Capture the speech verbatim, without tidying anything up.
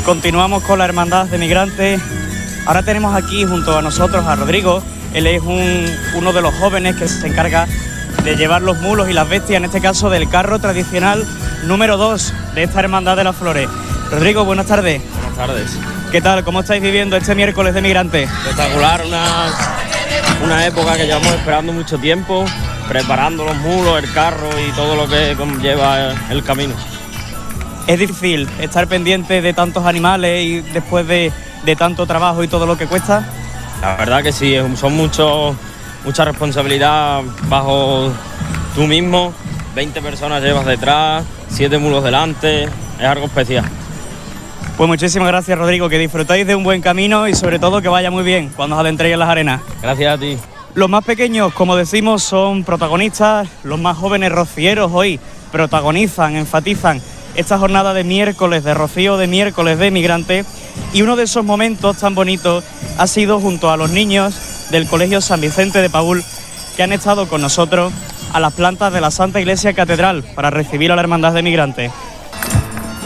Continuamos con la Hermandad de Migrantes. Ahora tenemos aquí junto a nosotros a Rodrigo. Él es un, uno de los jóvenes que se encarga de llevar los mulos y las bestias, en este caso del carro tradicional número dos de esta Hermandad de las Flores. Rodrigo, buenas tardes. Buenas tardes. ¿Qué tal? ¿Cómo estáis viviendo este miércoles de Migrantes? Espectacular, una, una época que llevamos esperando mucho tiempo, preparando los mulos, el carro y todo lo que conlleva el camino. Es difícil estar pendiente de tantos animales y después de, de tanto trabajo y todo lo que cuesta. La verdad que sí, son muchos, mucha responsabilidad bajo tú mismo. veinte personas llevas detrás, siete mulos delante, es algo especial. Pues muchísimas gracias, Rodrigo, que disfrutáis de un buen camino y sobre todo que vaya muy bien cuando os adentréis en las arenas. Gracias a ti. Los más pequeños, como decimos, son protagonistas. Los más jóvenes rocieros hoy protagonizan, enfatizan esta jornada de miércoles de rocío, de miércoles de Migrantes, y uno de esos momentos tan bonitos ha sido junto a los niños del Colegio San Vicente de Paúl, que han estado con nosotros a las plantas de la Santa Iglesia Catedral para recibir a la Hermandad de Migrantes.